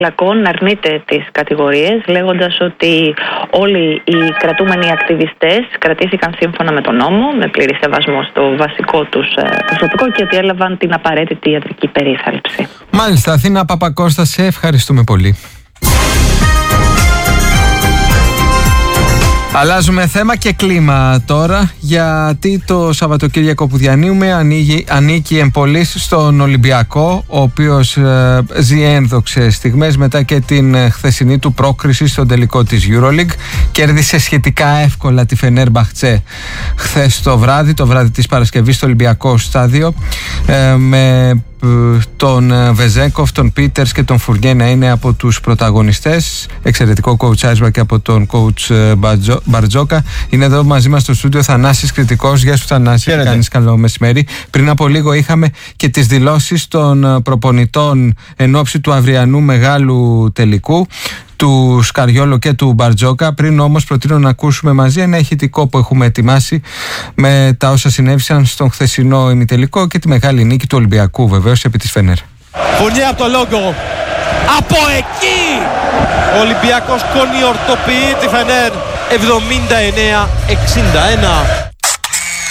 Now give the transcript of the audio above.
Λακών αρνείται τις κατηγορίες, λέγοντας ότι όλοι οι κρατούμενοι ακτιβιστές κρατήθηκαν σύμφωνα με τον νόμο, με πλήρη σεβασμό στο βασικό τους προσωπικό και ότι έλαβαν την απαραίτητη ιατρική περίθαλψη. Μάλιστα, Αθήνα Παπακώστα, σε ευχαριστούμε πολύ. Αλλάζουμε θέμα και κλίμα τώρα, γιατί το Σαββατοκύριακο που διανύουμε ανήκει εμπολής στον Ολυμπιακό, ο οποίος ζει ένδοξες στιγμές μετά και την χθεσινή του πρόκριση στον τελικό της EuroLeague. Κέρδισε σχετικά εύκολα τη Φενέρμπαχτσε χθες το βράδυ της Παρασκευής στο Ολυμπιακό στάδιο, με τον Βεζέκοφ, τον Πίτερς και τον Φουρνιέ να είναι από τους πρωταγωνιστές. Εξαιρετικό κοουτσάρισμα και από τον coach Μπαρτζόκα. Είναι εδώ μαζί μας στο στούντιο Θανάσης Κρητικός. Γεια σου Θανάση, κάνεις καλό μεσημέρι. Πριν από λίγο είχαμε και τις δηλώσεις των προπονητών εν ώψη του αυριανού μεγάλου τελικού, του Σκαριόλο και του Μπαρτζόκα. Πριν όμως προτείνω να ακούσουμε μαζί ένα ηχητικό που έχουμε ετοιμάσει με τα όσα συνέβησαν στον χθεσινό ημιτελικό και τη μεγάλη νίκη του Ολυμπιακού, βεβαίως, επί της Φενέρ. Φουρνιέ από το λόγο. Από εκεί ο Ολυμπιακός κονιορτοποιεί τη Φενέρ 79-61.